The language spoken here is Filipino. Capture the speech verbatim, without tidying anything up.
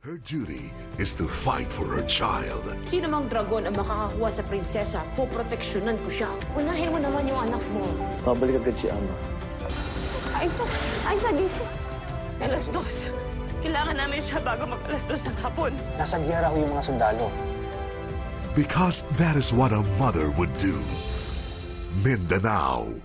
Her duty is to fight for her child. Sino mang dragon ang makakakuha sa prinsesa, poproteksyonan ko siya. Unahin mo naman yung anak mo. Babalik agad si Ama. Aisa, Aisa, gising. Alas dos. Kailangan namin siya bago mag-alas dos ng hapon. Nasa giyara ko yung mga sundalo. Because that is what a mother would do. Mindanao.